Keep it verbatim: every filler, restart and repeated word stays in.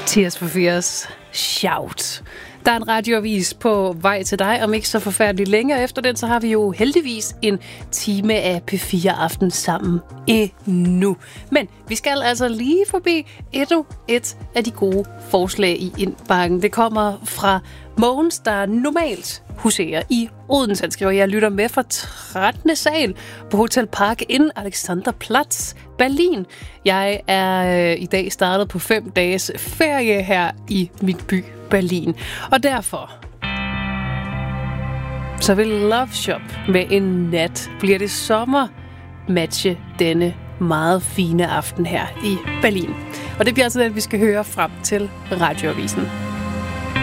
Tears for Fears, Shout. Der er en radioavis på vej til dig, om ikke så forfærdeligt længe. Efter den, så har vi jo heldigvis en time af P fire Aften sammen endnu. Men vi skal altså lige forbi endnu et af de gode forslag i indbakken. Det kommer fra Mogens, der normalt huserer i Odense. Han skriver, jeg lytter med fra trettende sal på Hotel Park Inn Alexanderplatz, Berlin. Jeg er øh, i dag startet på fem dages ferie her i mit by Berlin. Og derfor så vil Love Shop med en nat bliver det sommer matche denne meget fine aften her i Berlin. Og det bliver altså det, vi skal høre frem til radioavisen.